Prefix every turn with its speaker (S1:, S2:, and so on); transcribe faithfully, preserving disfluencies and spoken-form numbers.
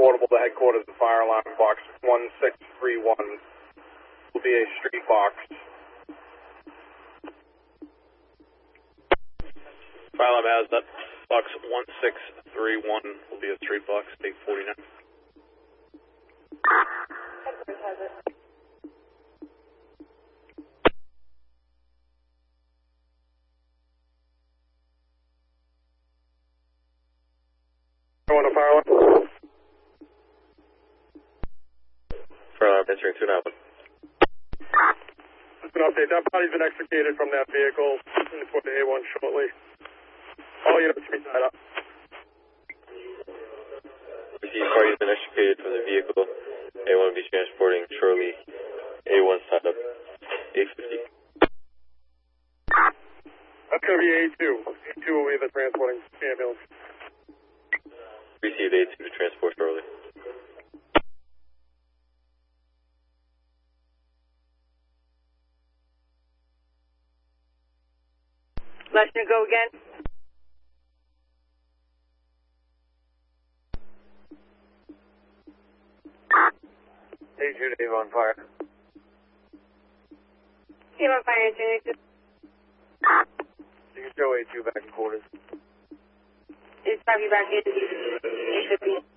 S1: transportable to headquarters of fire alarm box one six three one. Will be a street box.
S2: Fire alarm has that. Box one six three one will be a street box, eight forty-nine.
S3: Headquarters has it.
S1: Going to fire alarm?
S2: Fire alarm answering two nine one.
S1: Just an update. That body's been extricated from that vehicle. We'll report to A one shortly. All units be tied up.
S2: Received party has been extricated from the vehicle. A one will be transporting shortly. A one's tied up. eight fifty.
S1: That's going to be A two. A two will be the transporting ambulance.
S2: Received A two to transport shortly.
S3: Lesnar, go again.
S1: A two to Avon Fire.
S3: Avon Fire, answering.
S1: You can show A two back in quarters.
S3: It's probably back in eight fifty.